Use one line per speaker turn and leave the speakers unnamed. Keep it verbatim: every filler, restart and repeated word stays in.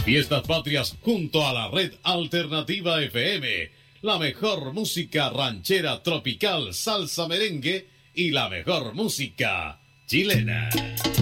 Fiestas Patrias junto a la red Alternativa F M. La mejor música ranchera, tropical, salsa, merengue y la mejor música chilena.